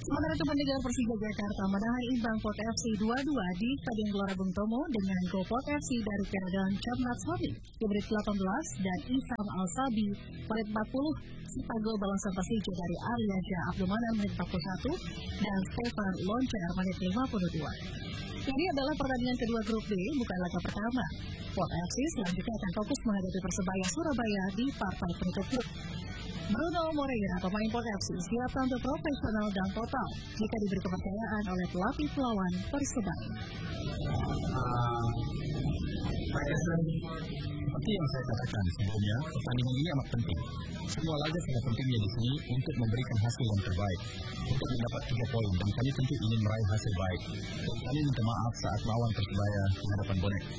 Sementara itu pendengar Persija Jakarta menahan imbang Port FC 2-2 di Stadion Gelora Bung Tomo dengan gol Port FC dari Keradaan Chamnat Sobi di menit 18 dan Isam Al-Sabi menit 40 serta gol balasan Persija dari Aryaja Abdul Manan menit 41 dan Stefan Loncer menit 52. Ini adalah pertandingan kedua grup B, bukan laga pertama. Port FC selanjutnya akan fokus menghadapi Persebaya Surabaya di partai penutup grup. Bruno Moreira, pemain Port FC, siap tampil profesional dan total jika diberi kepercayaan oleh pelatih lawan Persebaya. Seperti yang saya katakan sebelumnya, pertandingan ini amat penting. Semua laga sangat pentingnya di sini untuk memberikan hasil yang terbaik, untuk mendapat 3 poin, dan kami tentu ingin meraih hasil baik. Kami minta maaf saat lawan Persebaya di hadapan bonek.